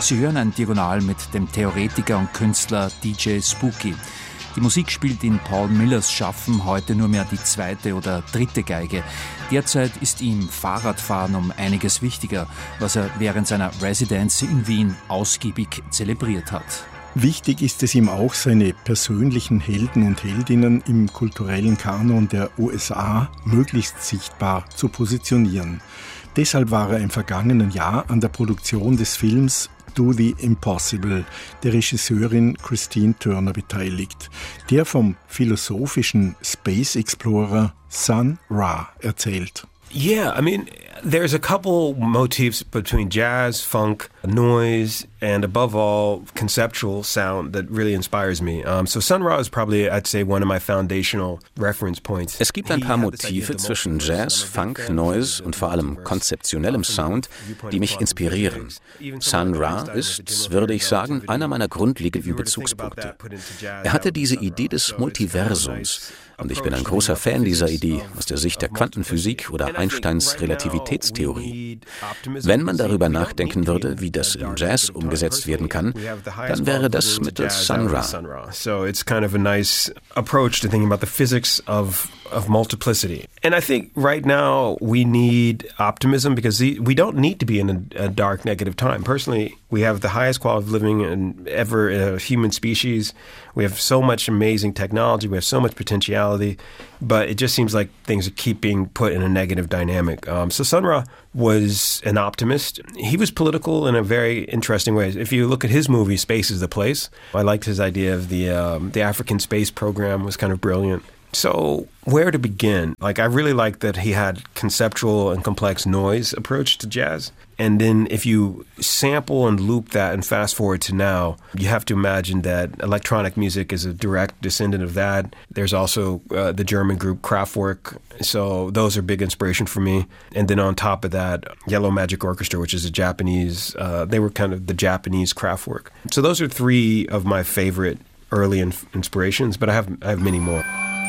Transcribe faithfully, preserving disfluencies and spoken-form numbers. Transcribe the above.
Sie hören ein Diagonal mit dem Theoretiker und Künstler D J Spooky. Die Musik spielt in Paul Millers Schaffen heute nur mehr die zweite oder dritte Geige. Derzeit ist ihm Fahrradfahren um einiges wichtiger, was er während seiner Residency in Wien ausgiebig zelebriert hat. Wichtig ist es ihm auch, seine persönlichen Helden und Heldinnen im kulturellen Kanon der U S A möglichst sichtbar zu positionieren. Deshalb war er im vergangenen Jahr an der Produktion des Films Do the Impossible der Regisseurin Christine Turner beteiligt, der vom philosophischen Space Explorer Sun Ra erzählt. Yeah, I mean, there's a couple motifs between jazz, funk, noise, and above all, conceptual sound that really inspires me. Um, so Sun Ra is probably, I'd say, one of my foundational reference points. Es gibt ein paar Motive zwischen Jazz, Funk, Noise und vor allem konzeptionellem Sound, die mich inspirieren. Sun Ra ist, würde ich sagen, einer meiner grundlegenden Bezugspunkte. Er hatte diese Idee des Multiversums. Und ich bin ein großer Fan dieser Idee aus der Sicht der Quantenphysik oder Einsteins Relativitätstheorie. Wenn man darüber nachdenken würde, wie das im Jazz umgesetzt werden kann, dann wäre das mittels Sun Ra. So it's kind of a nice approach to thinking about the physics of of multiplicity. And I think right now we need optimism because we don't need to be in a, a dark, negative time. Personally, we have the highest quality of living in ever in a human species. We have so much amazing technology. We have so much potentiality. But it just seems like things keep being put in a negative dynamic. Um, so Sun Ra was an optimist. He was political in a very interesting way. If you look at his movie, Space is the Place, I liked his idea of the um, the African space program was kind of brilliant. So where to begin? Like, I really liked that he had conceptual and complex noise approach to jazz. And then if you sample and loop that and fast forward to now, you have to imagine that electronic music is a direct descendant of that. There's also uh, the German group Kraftwerk. So those are big inspiration for me. And then on top of that, Yellow Magic Orchestra, which is a Japanese, uh, they were kind of the Japanese Kraftwerk. So those are three of my favorite early inf- inspirations, but I have I have many more.